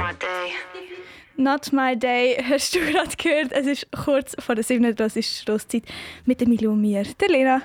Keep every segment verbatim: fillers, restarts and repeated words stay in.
my day. Not my day, hast du gerade gehört. Es ist kurz vor der sieben Uhr, das ist Schlusszeit mit Emilio und mir, der Lena.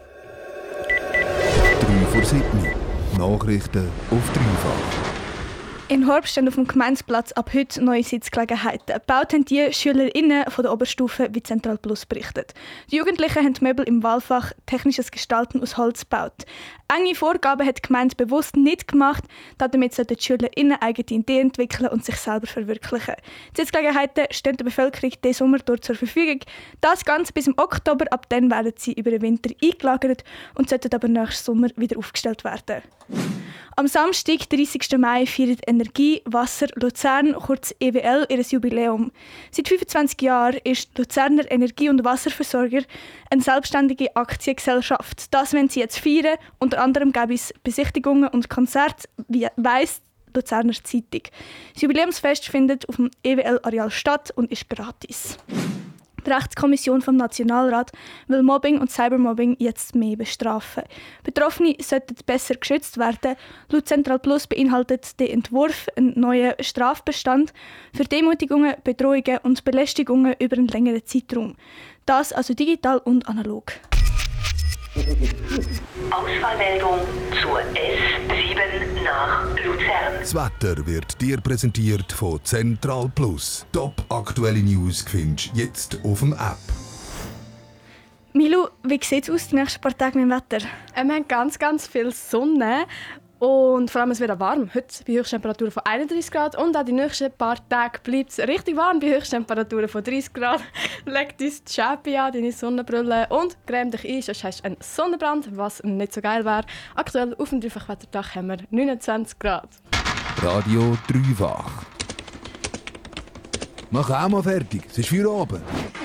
drei vor sieben. Nachrichten auf dreifach. In Horb stehen auf dem Gemeindeplatz ab heute neue Sitzgelegenheiten. Gebaut haben die SchülerInnen von der Oberstufe, wie Zentral Plus berichtet. Die Jugendlichen haben die Möbel im Wahlfach Technisches Gestalten aus Holz gebaut. Enge Vorgaben hat die Gemeinde bewusst nicht gemacht, damit sollten die SchülerInnen eigene Ideen entwickeln und sich selber verwirklichen. Die Sitzgelegenheiten stehen der Bevölkerung diesen Sommer dort zur Verfügung. Das Ganze bis im Oktober, ab dann werden sie über den Winter eingelagert und sollten aber nächsten Sommer wieder aufgestellt werden. Am Samstag, dreißigsten Mai, feiert Energie Wasser Luzern, kurz E W L, ihr Jubiläum. Seit fünfundzwanzig Jahren ist die Luzerner Energie- und Wasserversorger eine selbstständige Aktiengesellschaft. Das wollen sie jetzt feiern. Unter anderem gäbe es Besichtigungen und Konzerte, wie weiss die Luzerner Zeitung. Das Jubiläumsfest findet auf dem E W L-Areal statt und ist gratis. Die Rechtskommission vom Nationalrat will Mobbing und Cybermobbing jetzt mehr bestrafen. Betroffene sollten besser geschützt werden. Laut Zentral Plus beinhaltet der Entwurf einen neuen Strafbestand für Demütigungen, Bedrohungen und Belästigungen über einen längeren Zeitraum. Das also digital und analog. Auswahlmeldung zur S sieben nach Luzern. Das Wetter wird dir präsentiert von Zentral Plus. Top aktuelle News findest du jetzt auf dem App. Milu, wie sieht es aus die nächsten paar Tage mit dem Wetter? Wir haben ganz, ganz viel Sonne und vor allem es wird auch warm. Heute bei Höchsttemperaturen von einunddreißig Grad und auch die nächsten paar Tage bleibt es richtig warm bei Höchsttemperaturen von dreißig Grad. Leg dein Schäppi an, deine Sonnenbrille und creme dich ein, sonst hast du einen Sonnenbrand, was nicht so geil wäre. Aktuell auf dem Dreifachwetterdach haben wir neunundzwanzig Grad. Radio Dreifach. Mach auch mal fertig, es ist für oben.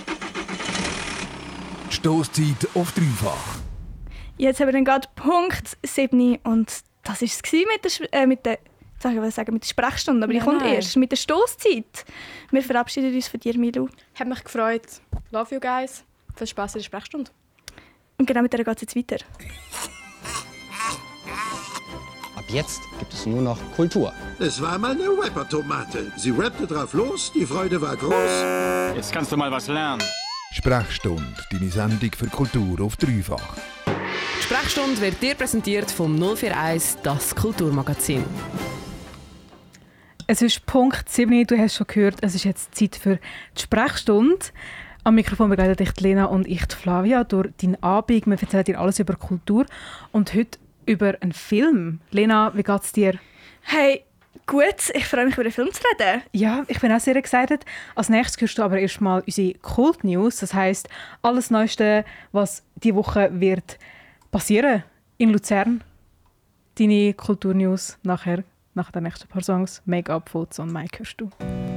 Stosszeit auf Dreifach. Jetzt haben wir dann gerade Punkt sieben und das war es mit der, äh, mit der, sag ich sagen, mit der Sprechstunde, aber Ja, die kommt nein. erst mit der Stosszeit. Wir verabschieden uns von dir, Milu. Hat mich gefreut. Love you guys. Viel Spaß in der Sprechstunde. Und genau mit der geht es jetzt weiter. Ab jetzt gibt es nur noch Kultur. Es war mal eine Rapper-Tomate. Sie rappte drauf los, die Freude war groß. Jetzt kannst du mal was lernen. Sprechstunde, deine Sendung für Kultur auf Dreifach. Die Sprechstunde wird dir präsentiert vom null vier eins, das Kulturmagazin. Es ist Punkt sieben, du hast schon gehört, es ist jetzt Zeit für die Sprechstunde. Am Mikrofon begleitet dich die Lena und ich, die Flavia, durch deinen Abend. Wir erzählen dir alles über Kultur und heute über einen Film. Lena, wie geht's dir? Hey, gut, ich freue mich, über den Film zu reden. Ja, ich bin auch sehr excited. Als nächstes hörst du aber erstmal unsere Kult News. Das heisst, alles Neueste, was diese Woche wird passieren in Luzern. Deine Kulturnews nachher, nach den nächsten paar Songs. Make-up, Fotos und Mike hörst du.